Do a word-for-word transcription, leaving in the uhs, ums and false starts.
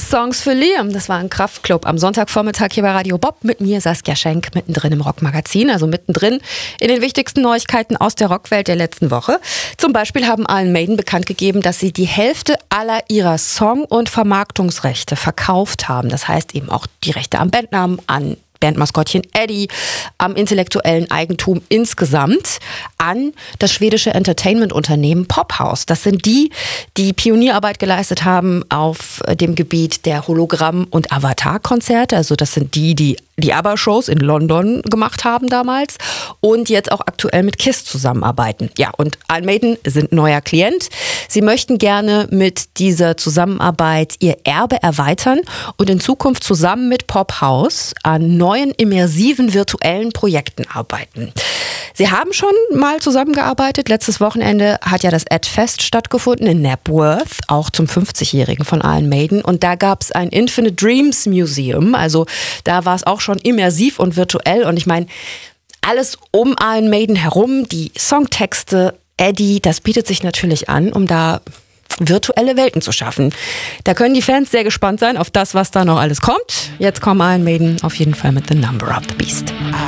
Songs für Liam. Das war ein Kraftklub am Sonntagvormittag hier bei Radio Bob mit mir, Saskia Schenk, mittendrin im Rockmagazin, also mittendrin in den wichtigsten Neuigkeiten aus der Rockwelt der letzten Woche. Zum Beispiel haben Iron Maiden bekannt gegeben, dass sie die Hälfte aller ihrer Song- und Vermarktungsrechte verkauft haben. Das heißt eben auch die Rechte am Bandnamen, an Bandmaskottchen Eddie, am intellektuellen Eigentum insgesamt an das schwedische Entertainment-Unternehmen Pophouse. Das sind die, die Pionierarbeit geleistet haben auf dem Gebiet der Hologramm- und Avatar-Konzerte. Also das sind die, die die ABBA-Shows in London gemacht haben damals und jetzt auch aktuell mit KISS zusammenarbeiten. Ja, und Iron Maiden sind neuer Klient. Sie möchten gerne mit dieser Zusammenarbeit ihr Erbe erweitern und in Zukunft zusammen mit Pophouse an neuen immersiven virtuellen Projekten arbeiten. Sie haben schon mal zusammengearbeitet. Letztes Wochenende hat ja das Ad-Fest stattgefunden in Knebworth, auch zum fünfzigjährigen von Iron Maiden. Und da gab es ein Infinite Dreams Museum. Also da war es auch schon immersiv und virtuell. Und ich meine, alles um Iron Maiden herum, die Songtexte, Eddie, das bietet sich natürlich an, um da virtuelle Welten zu schaffen. Da können die Fans sehr gespannt sein auf das, was da noch alles kommt. Jetzt kommen Iron Maiden auf jeden Fall mit The Number of the Beast.